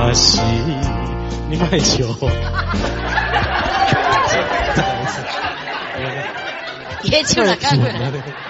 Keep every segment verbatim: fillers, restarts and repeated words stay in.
可惜你卖球。 也唱了看过了。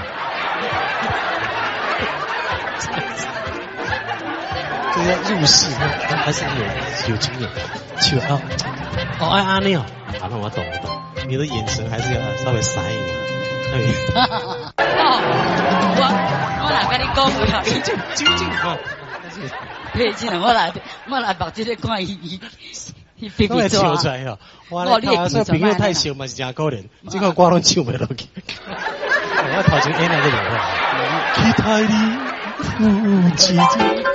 这个入戏，他还是有有经验。去啊，哦，哎啊那样，啊，那我懂我懂，你的眼神还是要稍微闪一点。哎， 我我来跟你讲话， 究竟究竟啊， 嘿，真的我来我来把这个看伊伊伊比比做啊。 哇，你看说朋友太少嘛是真可怜，这个我拢唱不落去。我头前演那个人啊，期待你夫妻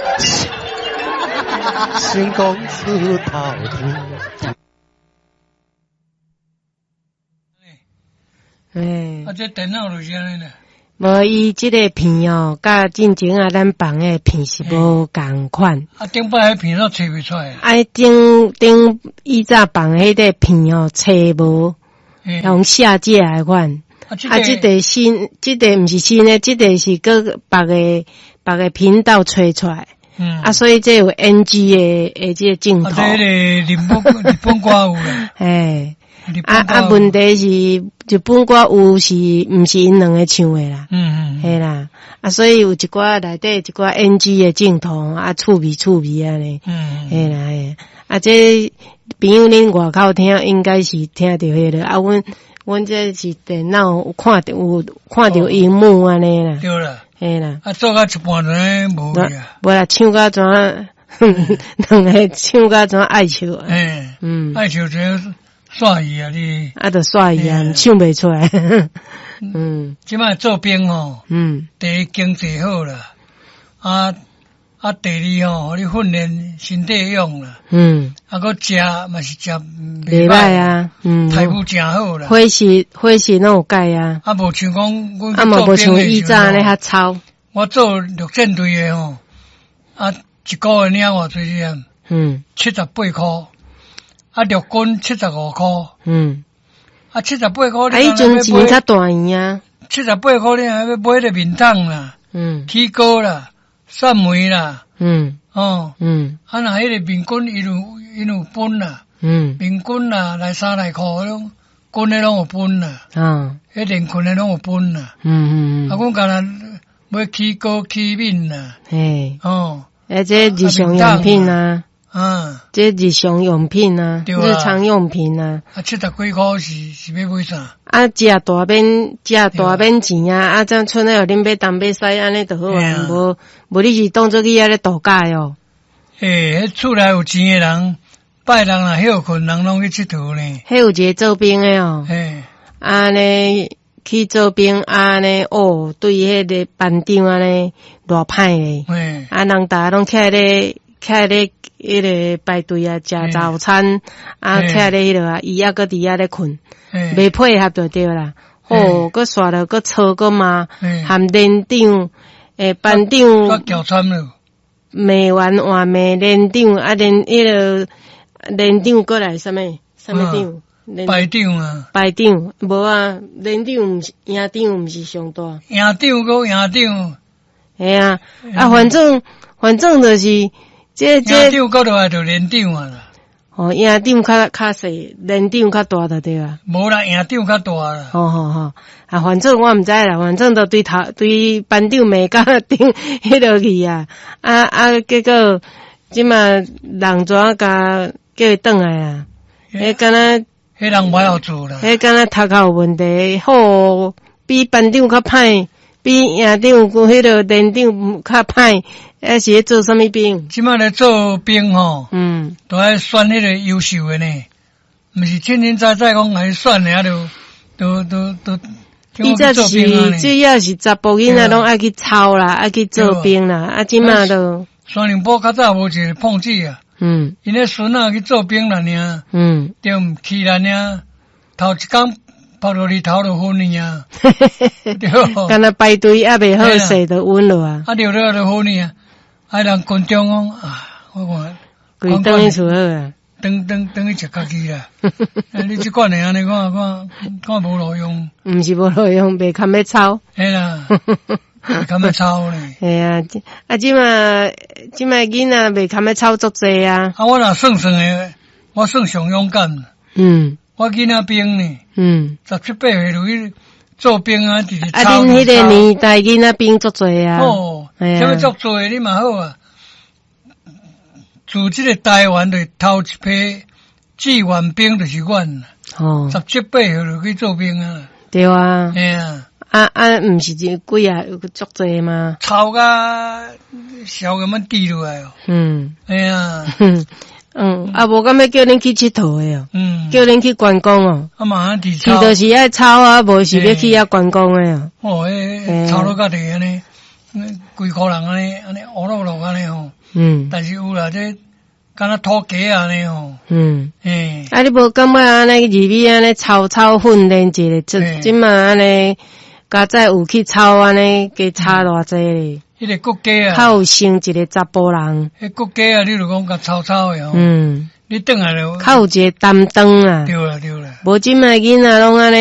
先公子头土。 哎， 啊，这电脑就是安尼啦。 无伊即个片哦，甲进前啊咱放诶片是无共款。 啊，顶摆迄片都找袂出来。 啊，顶顶以早放迄个片哦，找无，用下架来款。啊，即个新，即个毋是新诶，即个是个别个别个频道吹出来。嗯。啊，所以这有 N G 诶诶，即个镜头。 啊，这个日本日本歌有啦。 哎。啊啊！问题是日本歌有是毋是因两个唱诶啦？嗯嗯，系啦。啊，所以有一寡内底一寡 N G 诶镜头啊，趣味趣味啊咧。嗯，系啦系。啊，这朋友恁外口听应该是听到迄个啊，阮阮这是电脑有看到有看到荧幕安尼啦。 对啦， 系啦。 啊，做到一半就无啦。 无啦，唱到怎两个唱到怎爱笑啊？ 哎，嗯，爱笑就。煞伊啊！你啊，著煞伊啊，唱袂出来。 嗯，即摆做兵吼，嗯，第一经济好啦，啊啊，第二吼，你训练身体用啦，嗯，啊，佮食嘛是食袂歹啊，嗯， 态度真好啦， 伙食伙食拢有改啊， 啊，无像讲阮啊，嘛无像以前咧较操。 我做陆战队诶吼，啊，一个月领偌济钱？嗯，七十八箍。啊，陆军七十五箍，嗯，啊，七十八箍， 啊，迄阵钱较大钱啊， 七十八箍你还要买个面桶啦，嗯，起膏啦，扇梅啦，嗯，哦，嗯，啊，那迄个面巾伊有伊有分啦，嗯，面巾啦，内衫内裤迄种，军诶拢有分啦，啊，迄连裙诶拢有分啦，嗯嗯，啊，阮干那买起膏起面啦，嘿，哦， 啊，这日常用品啊。 啊， 这日常用品啊，日常用品啊， 啊，七十几块是是要买啥？ 啊，食大免食大免钱啊，啊，这剩下互恁买东买西安尼就好啊，无无你是当做去遐咧度假哦。 诶，迄厝内有钱诶人，拜人若休困，人拢去佚佗呢。 迄有一个做兵诶哦，诶，安尼去做兵，安尼哦，对迄个班长安尼偌歹诶，诶，啊，人逐个拢徛咧。徛咧迄个排队啊，食早餐啊，徛咧迄落啊，伊还搁伫遐咧困，袂配合就对啦。哦，搁刷了搁吵搁骂，含连长诶班长， 交参了， 骂完换骂连长啊，连迄个连长过来什么什么长？ 排长啊， 排长无啊，连长毋是营长，毋是上大， 营长搁营长， 系啊，啊，反正反正就是。这这营长到落来就连长啊啦。 哦，营长较较细，连长较大的对啊。 无啦，营长较大啦。 好好好，啊，反正我毋知啦，反正都对头对班长骂甲顶迄落去啊，啊啊，结果即嘛人怎甲叫伊转来啊？迄敢若迄人歹好做啦。 迄敢若头壳有问题，好比班长较歹，比营长佮迄个连长较歹。还是做什么兵？ 即摆来做兵吼，嗯，都爱选迄个优秀的呢，毋是清清早早讲来选的，都都都都。 伊这是这也是查甫囡仔拢爱去操啦，爱去做兵啦，啊，即摆都。 山林堡较早无一个碰子啊，嗯，因咧孙仔去做兵啦尔，嗯，对毋去啦尔，头一工跑落去头就昏去啊，对， 干那排队还未好势就昏了啊， 啊，溜了就昏去啊。啊！人群众讲啊，我看规等去厝好啊， 等等等去食家己啦。啊，你即款诶安尼看看看无路用， 毋是无路用，袂堪要操。 系啦， 堪要操呢。 系啊，啊，即嘛即嘛囡仔未堪要操足济啊。 啊，我若算算诶，我算上勇敢。嗯。我囡仔兵呢？嗯。十七八岁就去做兵啊，直直操。啊， 恁迄个年代囡仔兵足济啊。 哦。哎呀。什么足济？你嘛好啊。自即个台湾的头一批志愿兵就是阮。哦。十七八岁就去做兵啊。 对啊。 哎呀。 啊啊，毋是几几啊，有个足济吗？ 操甲小咁样滴落来哦。嗯。哎呀。 嗯，啊，无敢要叫恁去佚佗诶哦。嗯。叫恁去观光哦。 啊，马上去操。 去就是爱操啊，无是要去遐观光诶哦。 哦，诶，操到家己安尼，规个人安尼安尼乌落落安尼吼。嗯。但是有啦，这敢若土鸡安尼吼。嗯。诶。 啊，你无感觉安尼入去安尼操操训练一下，即即嘛安尼。加再有去操安尼，加差偌济咧？ 迄个国家啊， 较有生一个查甫人。 迄国家啊，你就讲甲操操诶吼。嗯。你转来了。 较有一个担当啊。 对啦对啦。 无即卖囡仔拢安尼